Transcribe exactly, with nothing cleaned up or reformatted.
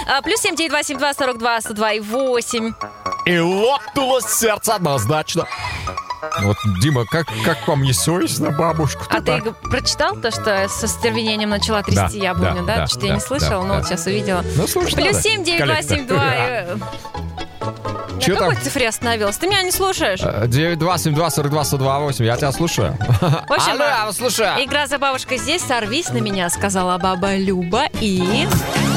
А, плюс семь девять два семь два сорок два сто два и восемь. И лопнулось сердце однозначно. Вот, Дима, как, как вам не совестно бабушку? А ты г- прочитал то, что со стервенением начала трясти Да, яблоню, да, да? да, Что-то я да, не слышала, да, но да. вот сейчас увидела. Ну, слушай, Плюс надо. семь девять два семь два. Коллектор. На Чё какой там? цифре остановилась? Ты меня не слушаешь? девять два семь два сорок два сто два восемь. Я тебя слушаю. В общем, Алло, я вас слушаю. игра «За бабушкой» здесь. Сорвись на меня, сказала баба Люба. И...